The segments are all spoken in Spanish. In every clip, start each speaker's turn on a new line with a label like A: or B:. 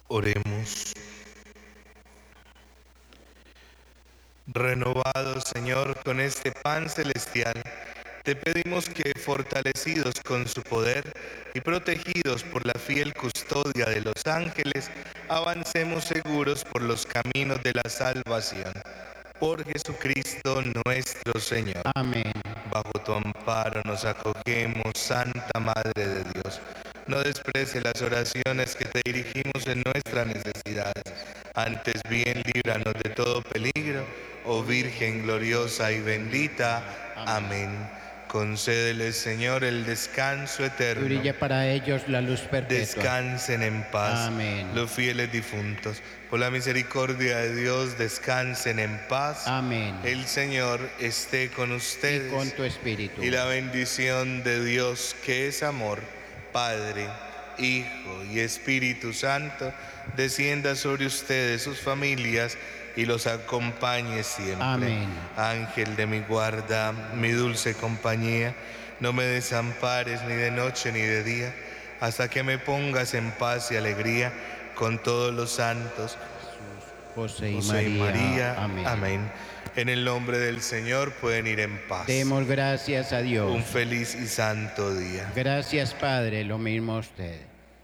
A: Oremos. Renovados, Señor, con este pan celestial, te pedimos que, fortalecidos con su poder y protegidos por la fiel custodia de los ángeles, avancemos seguros por los caminos de la salvación. Por Jesucristo nuestro Señor.
B: Amén.
A: Bajo tu amparo nos acogemos, Santa Madre de Dios. No desprecie las oraciones que te dirigimos en nuestras necesidades. Antes bien, líbranos de todo peligro, oh Virgen gloriosa y bendita. Amén. Concédeles, Señor, el descanso eterno.
B: Y brille para ellos la luz perpetua.
A: Descansen en paz.
B: Amén.
A: Los fieles difuntos, por la misericordia de Dios, descansen en paz.
B: Amén.
A: El Señor esté con ustedes.
B: Y con tu espíritu.
A: Y la bendición de Dios, que es amor, Padre, Hijo y Espíritu Santo, descienda sobre ustedes, sus familias, y los acompañe siempre.
B: Amén.
A: Ángel de mi guarda, mi dulce compañía, no me desampares ni de noche ni de día, hasta que me pongas en paz y alegría con todos los santos.
B: José y
A: María.
B: Amén.
A: Amén. En el nombre del Señor pueden ir en paz.
B: Demos gracias a Dios.
A: Un feliz y santo día.
B: Gracias, Padre, lo mismo a usted.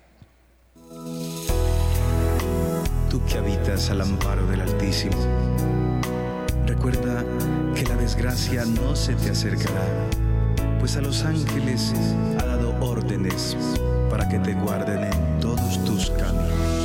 C: Tú que habitas al amparo del Altísimo, recuerda que la desgracia no se te acercará, pues a los ángeles ha dado órdenes para que te guarden en todos tus caminos.